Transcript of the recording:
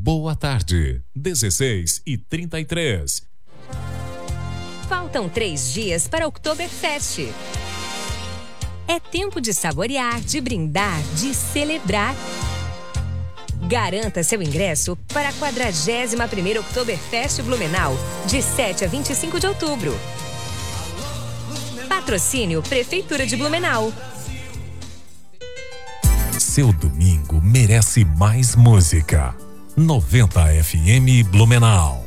Boa tarde, 16h33. Faltam 3 dias para o Oktoberfest. É tempo de saborear, de brindar, de celebrar. Garanta seu ingresso para a 41ª Oktoberfest Blumenau, de 7 a 25 de outubro. Patrocínio Prefeitura de Blumenau. Seu domingo merece mais música. 90 FM Blumenau.